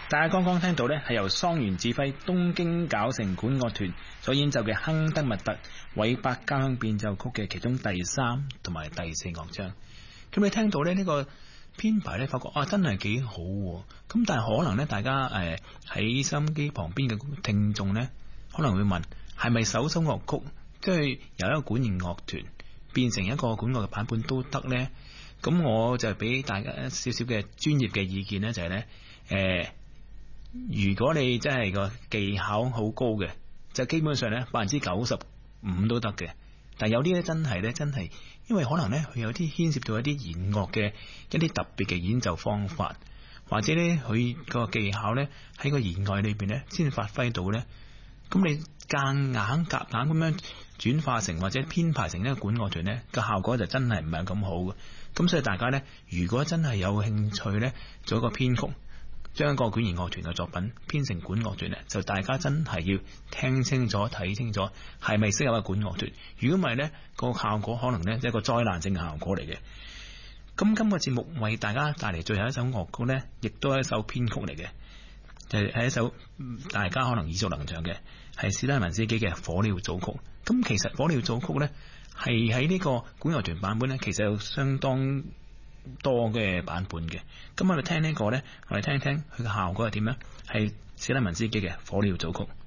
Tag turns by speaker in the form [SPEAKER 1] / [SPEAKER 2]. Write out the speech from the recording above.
[SPEAKER 1] 大家剛剛聽到呢，係由桑原指揮東京攪城管樂團所演奏嘅亨德密特韋伯交響變奏曲嘅其中第3同埋第4樂章。咁你聽到呢個編排呢，發覺真係幾好。咁但係可能呢，大家喺收音機旁邊嘅聽眾呢，可能會問，係咪首樂曲即係由一個管弦樂團變成一個管樂嘅版本都得呢？咁我就俾大家一少少嘅專業嘅意見呢，就係呢。如果你真係個技巧好高嘅，就基本上咧95%都得嘅。但係有啲咧真係，因為可能咧佢有啲牽涉到一啲弦樂嘅一啲特別嘅演奏方法，或者咧佢個技巧咧喺個弦樂裏邊咧先發揮到咧。咁你夾硬咁樣轉化成或者編排成一個管樂團咧，個效果就真係唔係咁好嘅。咁所以大家咧，如果真係有興趣咧，做一個編曲，將一個管弦樂團嘅作品編成管樂團咧，就大家真係要聽清楚睇清楚，係咪適合一個管樂團？如果唔係咧，個效果可能咧一個災難性嘅效果嚟嘅。咁今個節目為大家帶嚟最後一首樂曲咧，亦都係一首編曲嚟嘅，就係一首大家可能耳熟能詳嘅，係史拉文斯基嘅《火鳥組曲》。咁其實《火鳥組曲》咧係喺呢個管樂團版本咧，其實有相當多嘅版本嘅。咁我哋聽呢個咧，我哋聽聽佢嘅效果係點樣？係史拉文斯基嘅《火鳥組曲》。